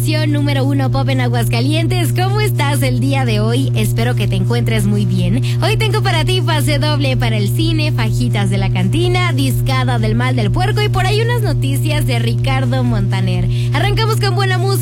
estación número 1 Pop en Aguascalientes. ¿Cómo estás el día de hoy? Espero que te encuentres muy bien. Hoy tengo para ti pase doble para el cine, fajitas de la cantina, discada del mal del puerco y por ahí unas noticias de Ricardo Montaner. Arrancamos con buena música.